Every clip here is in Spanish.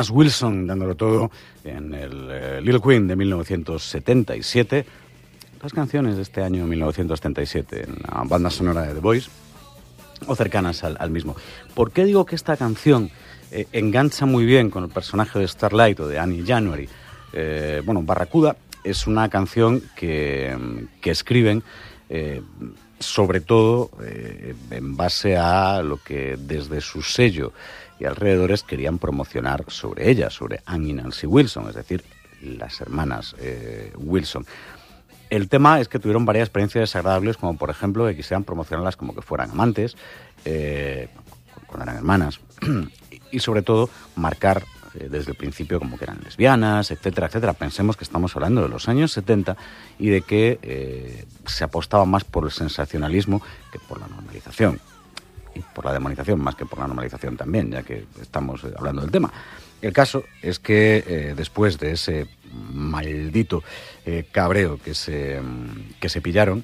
Wilson dándolo todo en el Little Queen de 1977. Las canciones de este año 1977 en la banda sonora de The Voice o cercanas al mismo. ¿Por qué digo que esta canción engancha muy bien con el personaje de Starlight o de Annie January? Barracuda es una canción que escriben sobre todo en base a lo que desde su sello y alrededores querían promocionar sobre ella, sobre Annie y Nancy Wilson, es decir, las hermanas Wilson. El tema es que tuvieron varias experiencias desagradables, como por ejemplo que quisieran promocionarlas como que fueran amantes, cuando eran hermanas, y sobre todo marcar desde el principio como que eran lesbianas, etcétera, etcétera. Pensemos que estamos hablando de los años 70 y de que se apostaba más por el sensacionalismo que por la normalización. Y por la demonización más que por la normalización también, ya que estamos hablando del tema. El caso es que después de ese maldito cabreo que se pillaron,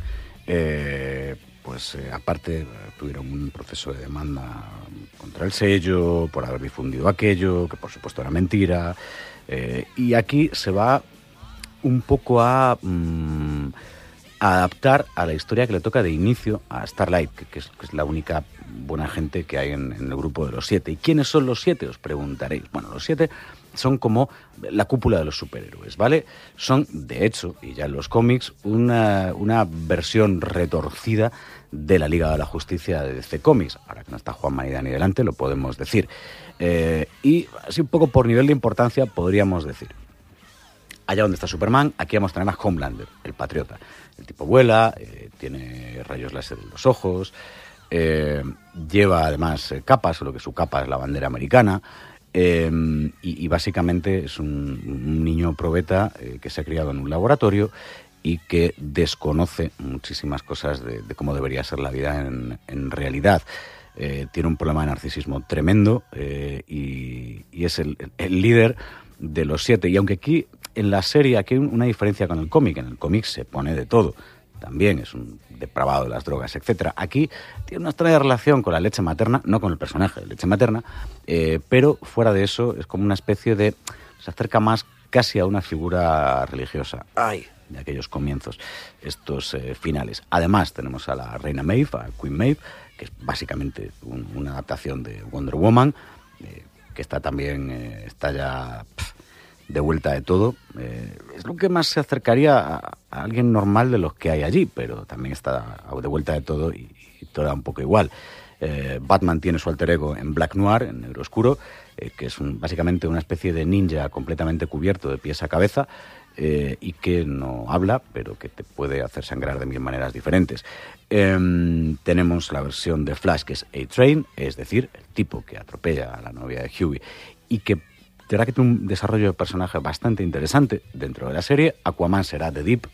aparte tuvieron un proceso de demanda contra el sello por haber difundido aquello, que por supuesto era mentira, y aquí se va un poco a adaptar a la historia que le toca de inicio a Starlight, que es la única buena gente que hay en el grupo de los 7. ¿Y quiénes son los 7? Os preguntaréis. Bueno, los 7 son como la cúpula de los superhéroes, ¿vale? Son, de hecho, y ya en los cómics, una versión retorcida de la Liga de la Justicia de DC Comics. Ahora que no está Juanma y Dani delante, lo podemos decir. Y así un poco por nivel de importancia podríamos decir: allá donde está Superman, aquí vamos a tener a Homelander, el patriota. El tipo vuela, tiene rayos láser en los ojos, lleva además capas, solo que su capa es la bandera americana, y básicamente es un niño probeta que se ha criado en un laboratorio y que desconoce muchísimas cosas de cómo debería ser la vida en realidad. Tiene un problema de narcisismo tremendo y es el líder de los 7. Y aunque aquí en la serie aquí hay una diferencia con el cómic. En el cómic se pone de todo. También es un depravado de las drogas, etcétera. Aquí tiene una extraña relación con la leche materna, no con el personaje de leche materna, pero fuera de eso es como una especie de... se acerca más casi a una figura religiosa. ¡Ay! De aquellos comienzos, estos finales. Además tenemos a la reina Maeve, a Queen Maeve, que es básicamente una adaptación de Wonder Woman, que está también, está ya de vuelta de todo. Es lo que más se acercaría a alguien normal de los que hay allí, pero también está de vuelta de todo y todo da un poco igual. Batman tiene su alter ego en Black Noir, en negro oscuro, que es básicamente una especie de ninja completamente cubierto de pies a cabeza, y que no habla, pero que te puede hacer sangrar de mil maneras diferentes. Tenemos la versión de Flash, que es A-Train, es decir, el tipo que atropella a la novia de Hughie, y que de verdad que tiene un desarrollo de personaje bastante interesante dentro de la serie. Aquaman será The Deep.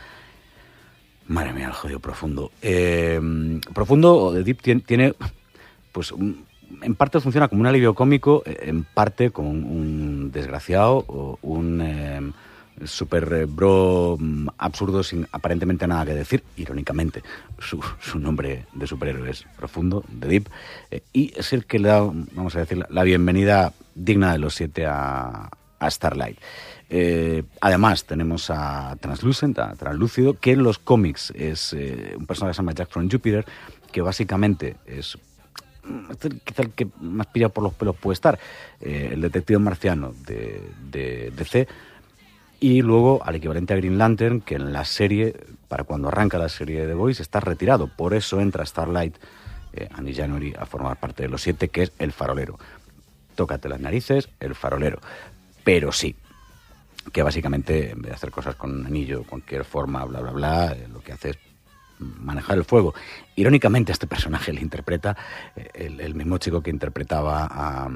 Madre mía, el jodido Profundo. Profundo o The Deep tiene pues en parte funciona como un alivio cómico, en parte como un desgraciado o un super bro absurdo sin aparentemente nada que decir. Irónicamente, su nombre de superhéroe es Profundo, The Deep, y es el que le da, vamos a decir, la bienvenida digna de los 7 a Starlight. Además tenemos a Translucent, a Translúcido, que en los cómics es un personaje que se llama Jack from Jupiter, que básicamente es quizá el que más pillado por los pelos puede estar, el detective marciano de DC. Y luego al equivalente a Green Lantern, que en la serie, para cuando arranca la serie de The Voice, está retirado. Por eso entra Starlight, Annie January, a formar parte de los 7, que es el farolero. Tócate las narices, el farolero. Pero sí, que básicamente, en vez de hacer cosas con un anillo, cualquier forma, bla, bla, bla, lo que hace es manejar el fuego. Irónicamente, a este personaje le interpreta el mismo chico que interpretaba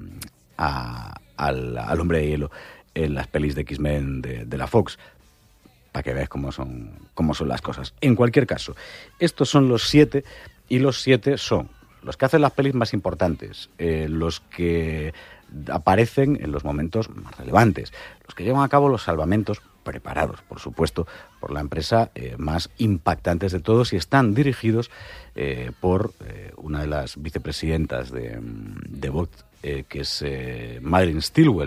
al Hombre de Hielo en las pelis de X-Men de la Fox, para que veas cómo son las cosas. En cualquier caso, estos son los 7, y los 7 son los que hacen las pelis más importantes, los que aparecen en los momentos más relevantes, los que llevan a cabo los salvamentos preparados, por supuesto, por la empresa más impactantes de todos, y están dirigidos por una de las vicepresidentas de Vox, que es Madeleine Stilwell.